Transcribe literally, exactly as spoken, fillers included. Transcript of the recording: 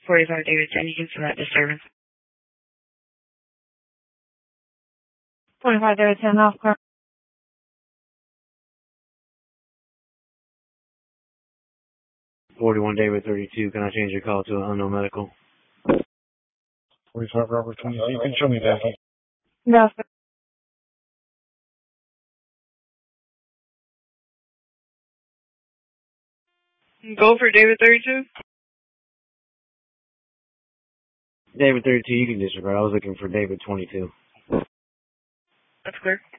forty-five David ten, you can send that disturbance. forty-five David ten, off car. forty-one David thirty-two, can I change your call to an unknown medical? forty-five Robert twenty, you can show me that. No, sir. Go for David thirty-two. David thirty-two, you can disregard. I was looking for David twenty-two. That's clear.